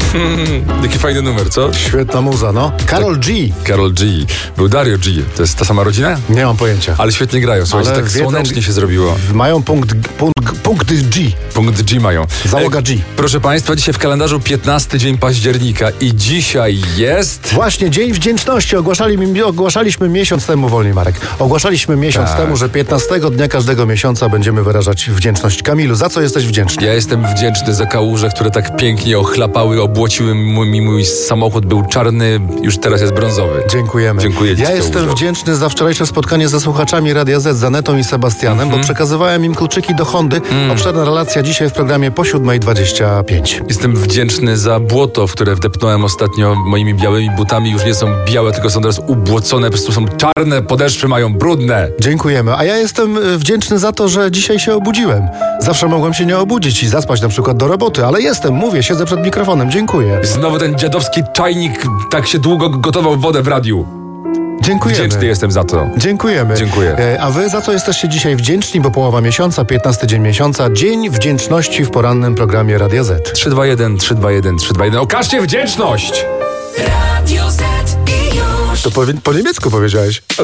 Jaki fajny numer, co? Świetna muza, no. Karol G. Karol G. Był Dario G. To jest ta sama rodzina? Nie mam pojęcia. Ale świetnie grają, słuchajcie, Ale tak wiedzą- słonecznie się zrobiło. Mają punkt G. Punkt G mają. Załoga G. Proszę Państwa, dzisiaj w kalendarzu 15 dzień października i dzisiaj jest... Właśnie, Dzień Wdzięczności. Ogłaszaliśmy miesiąc temu, wolniej Marek, ogłaszaliśmy miesiąc temu, że 15 dnia każdego miesiąca będziemy wyrażać wdzięczność. Kamilu, za co jesteś wdzięczny? Ja jestem wdzięczny za kałuże, które tak pięknie ochlapały, obłociły mi mój samochód, był czarny, już teraz jest brązowy. Dziękujemy. Dziękuję ci, Ja jestem kałużo. wdzięczny za wczorajsze spotkanie ze słuchaczami Radia Z, z Anetą i Sebastianem, bo przekazywałem im kluczyki do Hondy. Obszerna relacja dzisiaj w programie po 7:25. Jestem wdzięczny za błoto, w które wdepnąłem ostatnio moimi białymi butami. Już nie są białe, tylko są teraz ubłocone, po prostu są czarne, podeszwy mają brudne. Dziękujemy. A ja jestem wdzięczny za to, że dzisiaj się obudziłem. Zawsze mogłem się nie obudzić i zaspać na przykład do roboty, ale mówię, siedzę przed mikrofonem. Dziękuję. Znowu ten dziadowski czajnik tak się długo gotował wodę w radiu. Dziękujemy. Wdzięczny jestem za to. Dziękujemy. Dziękuję. A wy za co jesteście dzisiaj wdzięczni, bo połowa miesiąca, 15 dzień miesiąca, Dzień Wdzięczności w porannym programie Radia Z. 321, 321, 321. Okażcie wdzięczność! Radio Z i już. To po niemiecku powiedziałeś.